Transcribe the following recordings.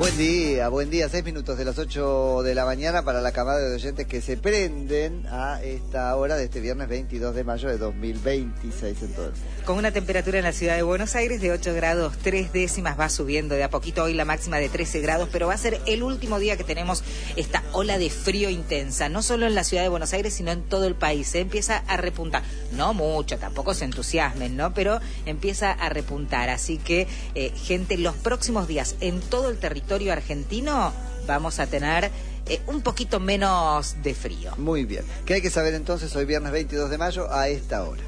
Buen día, 6 minutos de las 8 de la mañana para la camada de oyentes que se prenden a esta hora de este viernes 22 de mayo de 2026 en todo el mundo. Con una temperatura en la ciudad de Buenos Aires de 8 grados 3 décimas, va subiendo de a poquito, hoy la máxima de 13 grados, pero va a ser el último día que tenemos esta ola de frío intensa, no solo en la ciudad de Buenos Aires, sino en todo el país. Se empieza a repuntar, no mucho, tampoco se entusiasmen, ¿no? Pero empieza a repuntar, así que, gente, los próximos días en todo el territorio argentino vamos a tener un poquito menos de frío. Muy bien. ¿Qué hay que saber entonces hoy viernes 22 de mayo a esta hora?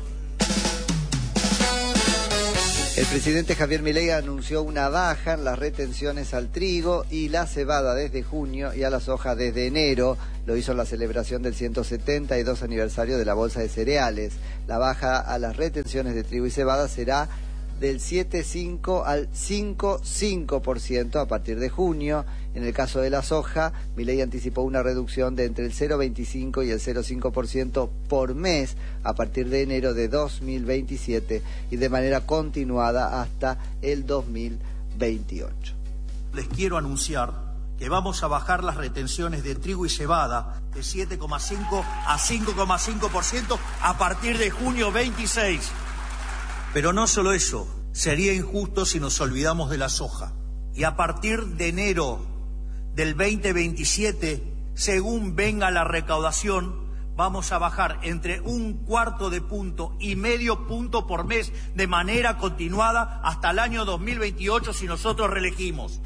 El presidente Javier Milei anunció una baja en las retenciones al trigo y la cebada desde junio y a la soja desde enero. Lo hizo en la celebración del 172 aniversario de la Bolsa de Cereales. La baja a las retenciones de trigo y cebada será del 7,5 al 5,5% a partir de junio. En el caso de la soja, Milei anticipó una reducción de entre el 0,25 y el 0,5% por mes a partir de enero de 2027 y de manera continuada hasta el 2028. Les quiero anunciar que vamos a bajar las retenciones de trigo y cebada de 7,5 a 5,5% a partir de junio 26. Pero no solo eso, sería injusto si nos olvidamos de la soja. Y a partir de enero del 2027, según venga la recaudación, vamos a bajar entre 1/4 punto y medio punto por mes de manera continuada hasta el año 2028 si nosotros reelegimos.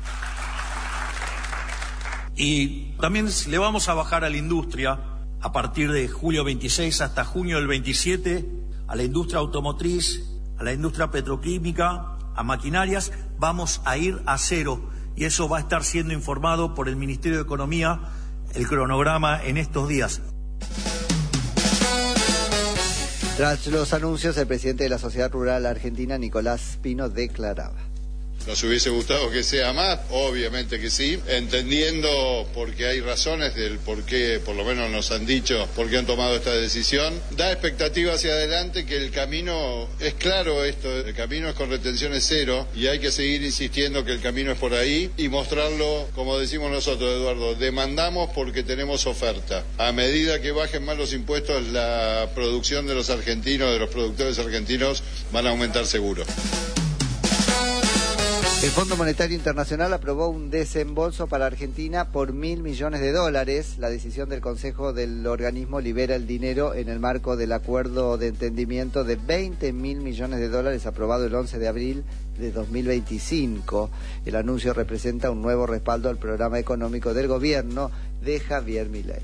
Y también le vamos a bajar a la industria a partir de julio 26 hasta junio del 27, a la industria automotriz, a la industria petroquímica, a maquinarias, vamos a ir a cero. Y eso va a estar siendo informado por el Ministerio de Economía, el cronograma en estos días. Tras los anuncios, el presidente de la Sociedad Rural Argentina, Nicolás Pino, declaraba: ¿Nos hubiese gustado que sea más? Obviamente que sí, entendiendo porque hay razones del por qué, por lo menos nos han dicho, por qué han tomado esta decisión. Da expectativa hacia adelante que el camino es claro el camino es con retenciones cero y hay que seguir insistiendo que el camino es por ahí y mostrarlo, como decimos nosotros, Eduardo, demandamos porque tenemos oferta. A medida que bajen más los impuestos, la producción de los argentinos, de los productores argentinos, van a aumentar seguro. El Fondo Monetario Internacional aprobó un desembolso para Argentina por $1.000 millones. La decisión del Consejo del organismo libera el dinero en el marco del acuerdo de entendimiento de $20.000 millones aprobado el 11 de abril de 2025. El anuncio representa un nuevo respaldo al programa económico del gobierno de Javier Milei.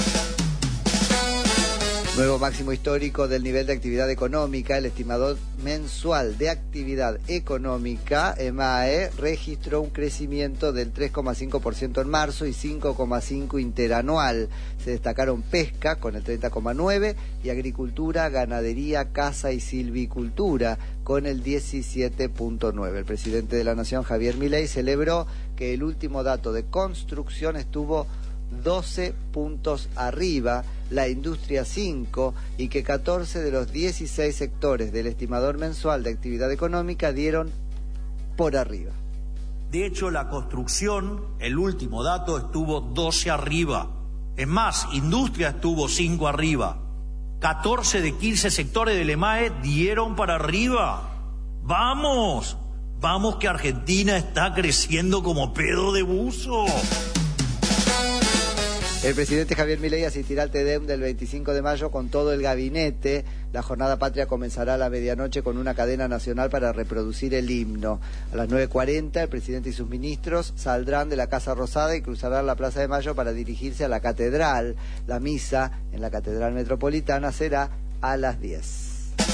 Nuevo máximo histórico del nivel de actividad económica. El estimador mensual de actividad económica, EMAE, registró un crecimiento del 3,5% en marzo y 5,5% interanual. Se destacaron pesca con el 30,9% y agricultura, ganadería, caza y silvicultura con el 17,9%. El presidente de la Nación, Javier Milei, celebró que el último dato de construcción estuvo 12 puntos arriba, la industria 5, y que 14 de los 16 sectores del estimador mensual de actividad económica dieron por arriba. De hecho, la construcción, el último dato, estuvo 12 arriba. Es más, industria estuvo 5 arriba. 14 de 15 sectores del EMAE dieron para arriba. ¡Vamos! ¡Vamos que Argentina está creciendo como pedo de buzo! El presidente Javier Milei asistirá al TEDEM del 25 de mayo con todo el gabinete. La jornada patria comenzará a la medianoche con una cadena nacional para reproducir el himno. A las 9:40 el presidente y sus ministros saldrán de la Casa Rosada y cruzarán la Plaza de Mayo para dirigirse a la catedral. La misa en la Catedral Metropolitana será a las 10.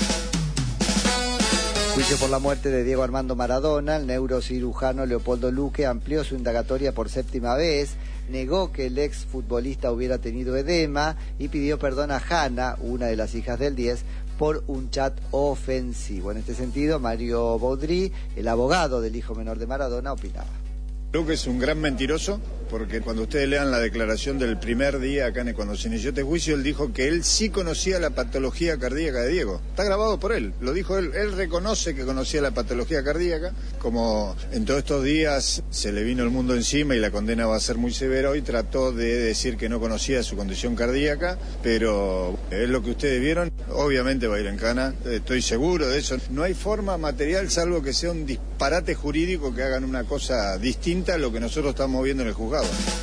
Juicio por la muerte de Diego Armando Maradona. El neurocirujano Leopoldo Luque amplió su indagatoria por 7ª vez. Negó que el exfutbolista hubiera tenido edema y pidió perdón a Hanna, una de las hijas del 10, por un chat ofensivo. En este sentido, Mario Baudry, el abogado del hijo menor de Maradona, opinaba: Luque es un gran mentiroso, porque cuando ustedes lean la declaración del primer día acá, cuando se inició este juicio, él dijo que él sí conocía la patología cardíaca de Diego. Está grabado por él, lo dijo él. Él reconoce que conocía la patología cardíaca. Como en todos estos días se le vino el mundo encima y la condena va a ser muy severa, hoy trató de decir que no conocía su condición cardíaca, pero es lo que ustedes vieron. Obviamente va a ir en cana, estoy seguro de eso. No hay forma material, salvo que sea un disparate jurídico, que hagan una cosa distinta a lo que nosotros estamos viendo en el juzgado.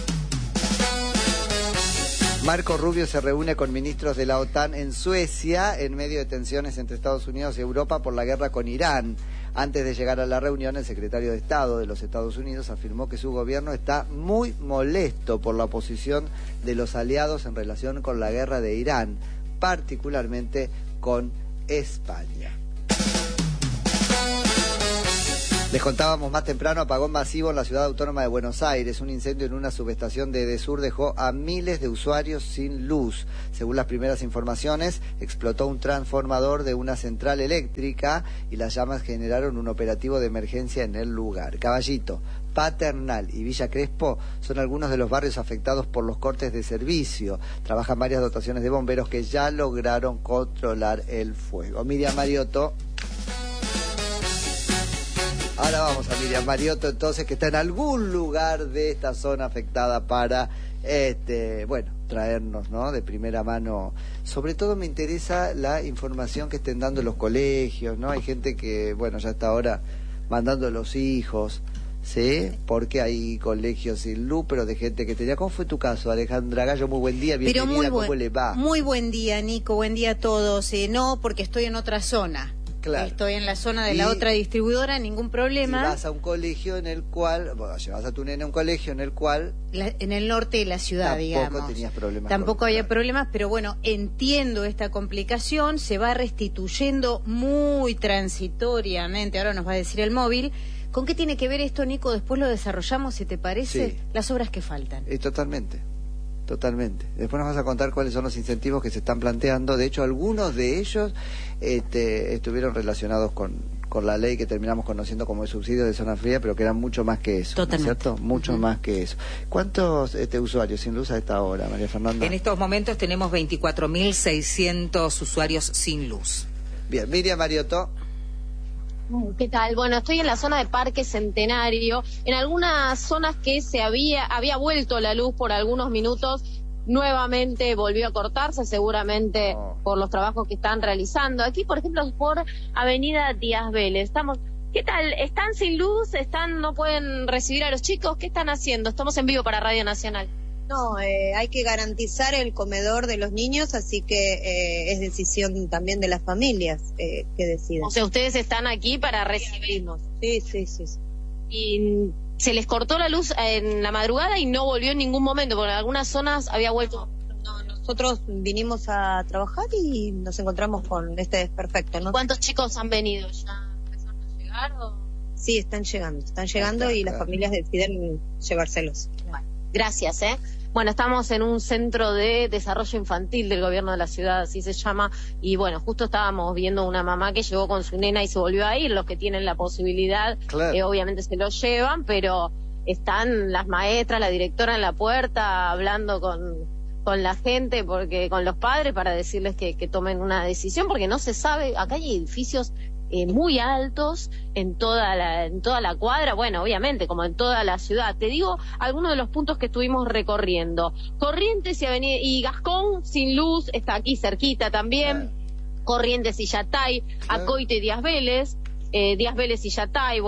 Marco Rubio se reúne con ministros de la OTAN en Suecia en medio de tensiones entre Estados Unidos y Europa por la guerra con Irán. Antes de llegar a la reunión, el secretario de Estado de los Estados Unidos afirmó que su gobierno está muy molesto por la posición de los aliados en relación con la guerra de Irán, particularmente con España. Les contábamos más temprano, apagón masivo en la ciudad autónoma de Buenos Aires. Un incendio en una subestación de Edesur dejó a miles de usuarios sin luz. Según las primeras informaciones, explotó un transformador de una central eléctrica y las llamas generaron un operativo de emergencia en el lugar. Caballito, Paternal y Villa Crespo son algunos de los barrios afectados por los cortes de servicio. Trabajan varias dotaciones de bomberos que ya lograron controlar el fuego. Miriam Mariotto. Ahora vamos a Miriam Mariotto, entonces, que está en algún lugar de esta zona afectada para, traernos, ¿no?, de primera mano. Sobre todo me interesa la información que estén dando los colegios, ¿no? Hay gente que, ya está ahora mandando a los hijos, ¿sí? Porque hay colegios sin luz, pero de gente que tenía... ¿Cómo fue tu caso, Alejandra Gallo? Muy buen día, bienvenida, ¿cómo le va? Muy buen día, Nico, buen día a todos. No, porque estoy en otra zona. Claro. Estoy en la zona de la otra distribuidora, ningún problema. Y vas a un colegio en el cual, llevas a tu nene a un colegio en el cual... en el norte de la ciudad, tampoco tenías problemas. Tampoco había problemas, pero entiendo esta complicación, se va restituyendo muy transitoriamente, ahora nos va a decir el móvil. ¿Con qué tiene que ver esto, Nico? Después lo desarrollamos, si te parece, sí. Las obras que faltan. Totalmente. Después nos vas a contar cuáles son los incentivos que se están planteando. De hecho, algunos de ellos estuvieron relacionados con la ley que terminamos conociendo como el subsidio de zona fría, pero que eran mucho más que eso. Totalmente. ¿No es cierto? Mucho más que eso. ¿Cuántos usuarios sin luz a esta hora, María Fernanda? En estos momentos tenemos 24.600 usuarios sin luz. Bien, Miriam Mariotto. ¿Qué tal? Bueno, estoy en la zona de Parque Centenario, en algunas zonas que se había vuelto la luz por algunos minutos, nuevamente volvió a cortarse, seguramente por los trabajos que están realizando. Aquí, por ejemplo, por Avenida Díaz Vélez. ¿Qué tal? ¿Están sin luz? ¿No pueden recibir a los chicos? ¿Qué están haciendo? Estamos en vivo para Radio Nacional. No, hay que garantizar el comedor de los niños, así que es decisión también de las familias que deciden. O sea, ustedes están aquí para recibirnos. Sí. Y se les cortó la luz en la madrugada y no volvió en ningún momento, porque en algunas zonas había vuelto. No, nosotros vinimos a trabajar y nos encontramos con este desperfecto, ¿no? ¿Cuántos chicos han venido? ¿Ya empezaron a llegar o...? Sí, están llegando y las familias deciden llevárselos. Bueno, gracias, Bueno, estamos en un centro de desarrollo infantil del gobierno de la ciudad, así se llama, y justo estábamos viendo una mamá que llegó con su nena y se volvió a ir. Los que tienen la posibilidad, claro, obviamente se lo llevan, pero están las maestras, la directora en la puerta hablando con la gente, con los padres, para decirles que tomen una decisión, porque no se sabe. Acá hay edificios muy altos en toda la cuadra, obviamente como en toda la ciudad. Te digo algunos de los puntos que estuvimos recorriendo. Corrientes y Gascón sin luz, está aquí cerquita también. Corrientes y Yatay, Acoite y Díaz Vélez y Yatay,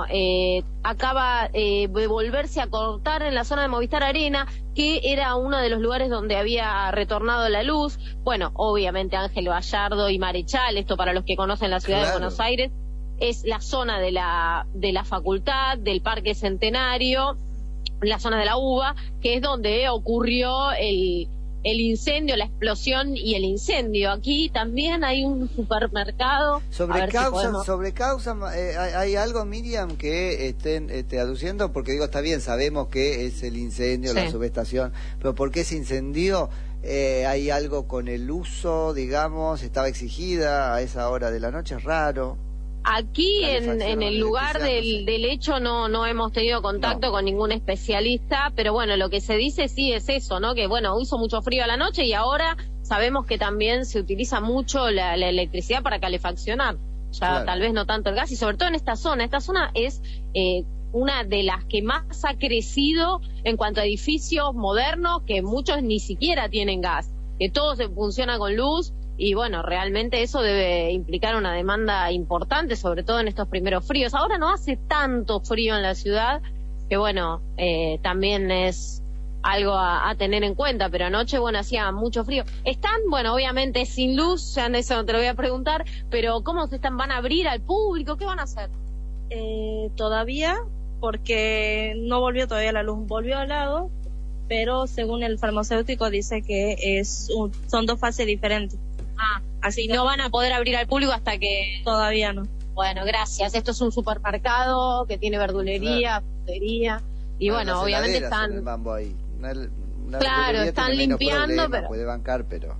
acaba de volverse a cortar en la zona de Movistar Arena, que era uno de los lugares donde había retornado la luz. Obviamente Ángel Gallardo y Marechal, esto para los que conocen la ciudad de Buenos Aires, es la zona de la facultad, del Parque Centenario, la zona de la UBA, que es donde ocurrió el incendio, la explosión y el incendio. Aquí también hay un supermercado. Sobre causa, ¿hay algo, Miriam, que estén aduciendo? Porque está bien, sabemos que es el incendio, la subestación, pero ¿por qué se incendió? ¿Hay algo con el uso, digamos? ¿Estaba exigida a esa hora de la noche? Es raro. Aquí en el lugar del hecho no hemos tenido contacto con ningún especialista, pero bueno, lo que se dice sí es eso, ¿no? Que bueno, hizo mucho frío a la noche y ahora sabemos que también se utiliza mucho la electricidad para calefaccionar. Ya Claro. tal vez no tanto el gas, y sobre todo en esta zona. Esta zona es una de las que más ha crecido en cuanto a edificios modernos, que muchos ni siquiera tienen gas, que todo se funciona con luz. Y bueno, realmente eso debe implicar una demanda importante, sobre todo en estos primeros fríos. Ahora no hace tanto frío en la ciudad, que bueno, también es algo a tener en cuenta, pero anoche, bueno, hacía mucho frío. Están, bueno, obviamente sin luz, ya en eso no te lo voy a preguntar, pero ¿cómo se están? ¿Van a abrir al público? ¿Qué van a hacer? Todavía, porque no volvió todavía la luz, volvió al lado, pero según el farmacéutico dice que son 2 fases diferentes. Así no van a poder abrir al público hasta que... Todavía no. Bueno, gracias. Esto es un supermercado que tiene verdulería, frutería, y bueno, las obviamente heladeras en el están... mambo ahí. Una Claro, verdulería están tiene menos limpiando, problema, pero- puede bancar,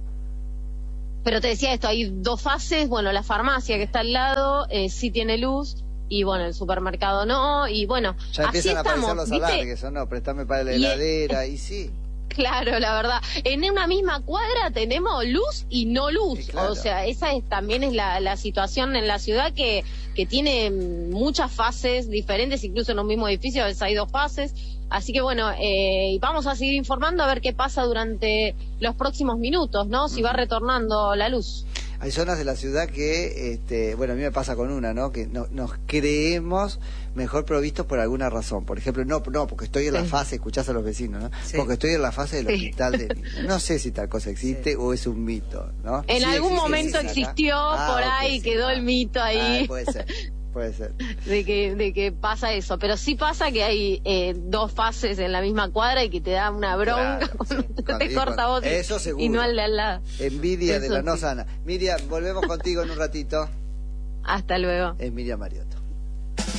Pero te decía esto, hay 2 fases. Bueno, la farmacia que está al lado sí tiene luz, y bueno, el supermercado no, y bueno, ya así empiezan a estamos, aparecer los ¿viste? alardes, que eso no, préstame para la Y- heladera, y sí. Claro, la verdad. En una misma cuadra tenemos luz y no luz. Sí, claro. O sea, esa también es la situación en la ciudad que tiene muchas fases diferentes, incluso en un mismo edificio a veces hay 2 fases. Así que bueno, y vamos a seguir informando a ver qué pasa durante los próximos minutos, ¿no? Si va retornando la luz. Hay zonas de la ciudad que, bueno, a mí me pasa con una, ¿no? Que nos creemos mejor provistos por alguna razón. Por ejemplo, no, porque estoy en la fase, escuchás a los vecinos, ¿no? Sí. Porque estoy en la fase del Sí. hospital de niños. No sé si tal cosa existe o es un mito, ¿no? En Sí algún existe, momento existe acá. existió, por ok, ahí sí. quedó el mito ahí. Puede ser. de que pasa eso, pero sí pasa que hay 2 fases en la misma cuadra y que te da una bronca, Claro, sí. te corta vos Eso seguro. y no al de al lado. Envidia de Eso la no sí. sana. Miriam, volvemos contigo en un ratito. Hasta luego. Es Miriam Mariotto.